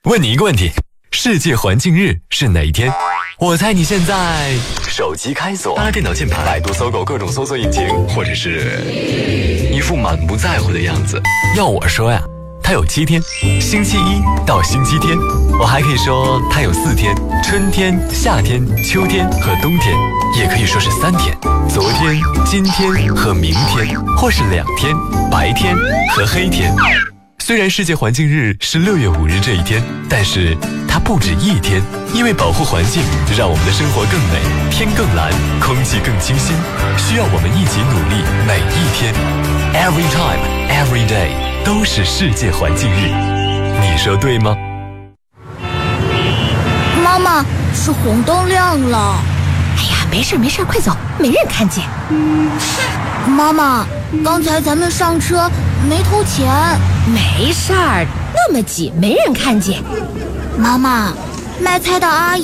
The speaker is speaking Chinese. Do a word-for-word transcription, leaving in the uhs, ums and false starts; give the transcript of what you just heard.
问你一个问题，世界环境日是哪一天？我猜你现在手机开锁，拉电脑键盘，百度搜狗各种搜索引擎，或者是一副满不在乎的样子。要我说呀，它有七天，星期一到星期天。我还可以说它有四天，春天、夏天、秋天和冬天，也可以说是三天，昨天、今天和明天，或是两天，白天和黑天。虽然世界环境日是六月五日这一天，但是它不止一天，因为保护环境，让我们的生活更美，天更蓝，空气更清新，需要我们一起努力，每一天 ，every time, every day 都是世界环境日，你说对吗？ 妈妈，是红灯亮了。 哎呀，没事没事，快走，没人看见。 妈妈，刚才咱们上车没投钱。 没事儿，那么挤没人看见。 妈妈，卖菜的阿姨